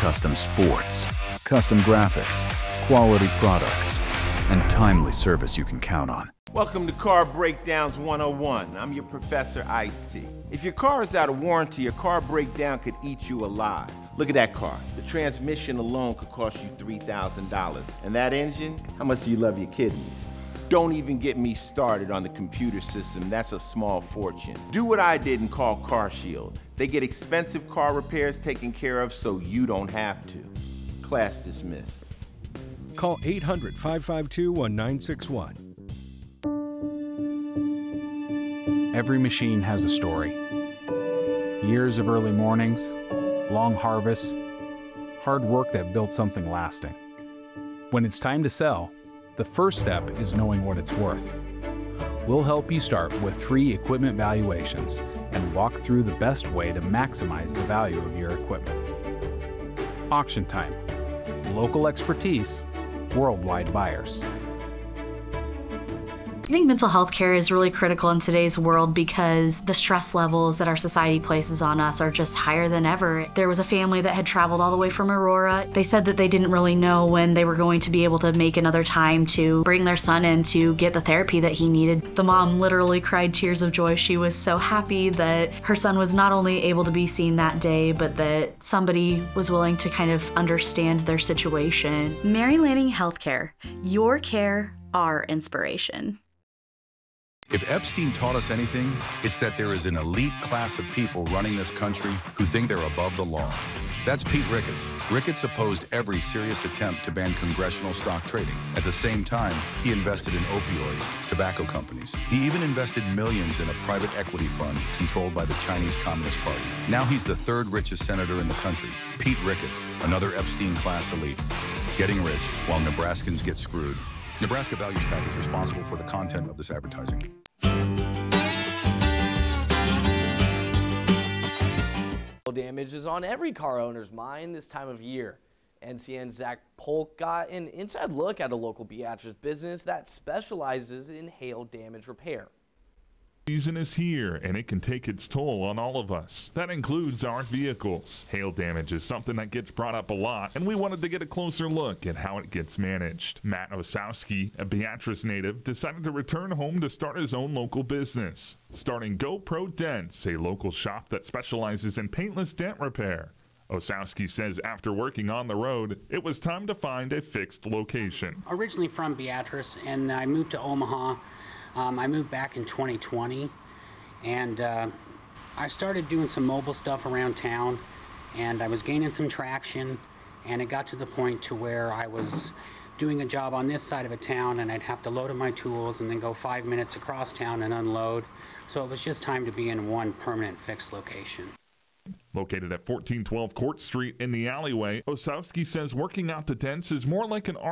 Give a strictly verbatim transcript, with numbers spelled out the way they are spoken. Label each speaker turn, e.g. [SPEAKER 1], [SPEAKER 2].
[SPEAKER 1] custom sports, custom graphics, quality products, and timely service you can count on.
[SPEAKER 2] Welcome to Car Breakdowns one oh one. I'm your Professor Ice-T. If your car is out of warranty, a car breakdown could eat you alive. Look at that car. The transmission alone could cost you three thousand dollars. And that engine? How much do you love your kidneys? Don't even get me started on the computer system. That's a small fortune. Do what I did and call CarShield. They get expensive car repairs taken care of so you don't have to. Class dismissed.
[SPEAKER 3] Call eight hundred, five five two, one nine six one.
[SPEAKER 4] Every machine has a story. Years of early mornings, long harvests, hard work that built something lasting. When it's time to sell, the first step is knowing what it's worth. We'll help you start with free equipment valuations and walk through the best way to maximize the value of your equipment. Auction Time. Local expertise, worldwide buyers.
[SPEAKER 5] I think mental health care is really critical in today's world because the stress levels that our society places on us are just higher than ever. There was a family that had traveled all the way from Aurora. They said that they didn't really know when they were going to be able to make another time to bring their son in to get the therapy that he needed. The mom literally cried tears of joy. She was so happy that her son was not only able to be seen that day, but that somebody was willing to kind of understand their situation. Mary Lanning Healthcare, your care, our inspiration.
[SPEAKER 6] If Epstein taught us anything, it's that there is an elite class of people running this country who think they're above the law. That's Pete Ricketts. Ricketts opposed every serious attempt to ban congressional stock trading. At the same time, he invested in opioids, tobacco companies. He even invested millions in a private equity fund controlled by the Chinese Communist Party. Now he's the third richest senator in the country. Pete Ricketts, another Epstein class elite. Getting rich while Nebraskans get screwed. Nebraska Values PAC is responsible for the content of this advertising.
[SPEAKER 7] Damage is on every car owner's mind this time of year. N C N's Zach Polk got an inside look at a local Beatrice business that specializes in hail damage repair.
[SPEAKER 8] Season is here, and it can take its toll on all of us. That includes our vehicles. Hail damage is something that gets brought up a lot, and we wanted to get a closer look at how it gets managed. Matt Osowski, a Beatrice native, decided to return home to start his own local business, starting GoPro Dents, a local shop that specializes in paintless dent repair. Osowski says after working on the road, it was time to find a fixed location.
[SPEAKER 9] Originally from Beatrice, and I moved to Omaha. Um, I moved back in twenty twenty, and uh, I started doing some mobile stuff around town, and I was gaining some traction, and it got to the point to where I was doing a job on this side of a town, and I'd have to load up my tools and then go five minutes across town and unload. So it was just time to be in one permanent fixed location.
[SPEAKER 8] Located at fourteen twelve Court Street in the alleyway, Osowski says working out the dents is more like an art.